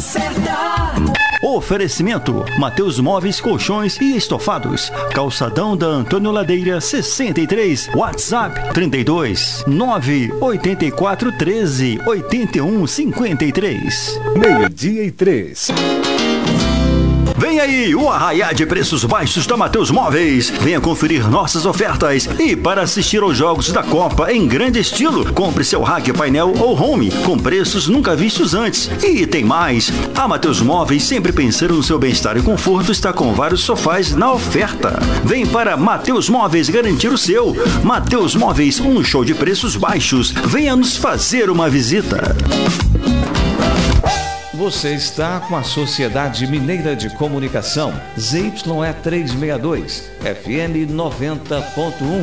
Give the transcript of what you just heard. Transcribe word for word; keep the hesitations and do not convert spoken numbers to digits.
certa. Oferecimento: Mateus Móveis, Colchões e Estofados. Calçadão da Antônio Ladeira sessenta e três. WhatsApp trinta e dois, nove oito quatro, treze, oitenta e um, cinquenta e três. Meio-dia e três. Vem aí o arraiá de preços baixos da Mateus Móveis. Venha conferir nossas ofertas. E para assistir aos jogos da Copa em grande estilo, compre seu rack, painel ou home com preços nunca vistos antes. E tem mais. A Mateus Móveis, sempre pensando no seu bem-estar e conforto, está com vários sofás na oferta. Vem para Mateus Móveis garantir o seu. Mateus Móveis, um show de preços baixos. Venha nos fazer uma visita. Você está com a Sociedade Mineira de Comunicação, Z Y E trezentos e sessenta e dois, F M noventa ponto um.